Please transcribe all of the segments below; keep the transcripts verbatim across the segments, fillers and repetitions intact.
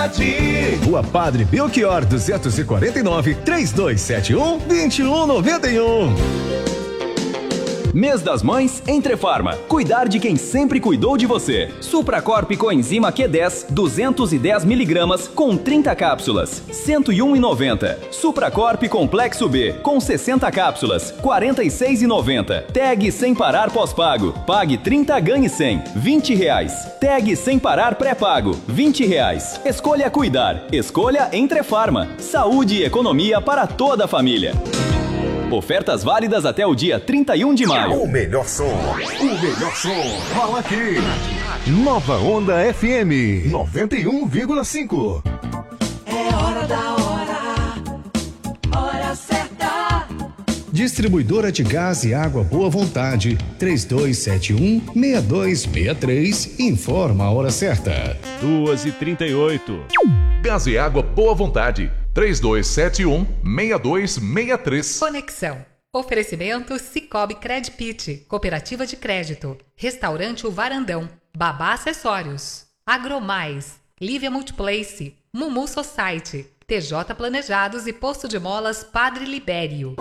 qualidade. Rua Padre Belchior duzentos e quarenta e nove, trinta e dois setenta e um, vinte e um noventa e um. Mês das Mães, Entrefarma. Cuidar de quem sempre cuidou de você. Supracorp coenzima Q dez, duzentos e dez miligramas, com trinta cápsulas, cento e um reais e noventa centavos. Supracorp Complexo B, com sessenta cápsulas, quarenta e seis reais e noventa centavos. Tag sem parar pós-pago. Pague trinta, ganhe cem, vinte reais. Tag sem parar pré-pago, vinte reais. Escolha cuidar. Escolha Entrefarma. Saúde e economia para toda a família. Ofertas válidas até o dia trinta e um de maio. O melhor som, o melhor som, fala aqui. Nova Onda F M noventa e um vírgula cinco. É hora da hora, hora certa. Distribuidora de gás e água Boa Vontade, três dois sete um, seis dois seis três, informa a hora certa. duas e trinta e oito. Gás e água Boa Vontade, três dois sete um, seis dois seis três. Conexão. Oferecimento Cicobi Credpit, Cooperativa de Crédito, Restaurante O Varandão, Babá Acessórios, Agromais, Lívia Multiplace, Mumu Society, T J Planejados e Posto de Molas Padre Libério.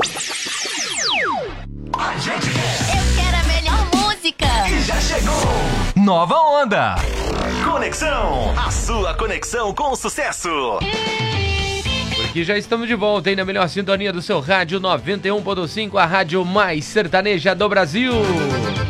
A gente quer. Eu quero a melhor música. E já chegou. Nova Onda. Conexão, a sua conexão com o sucesso. Porque já estamos de volta aí na melhor sintonia do seu rádio noventa e um ponto cinco, a rádio mais sertaneja do Brasil.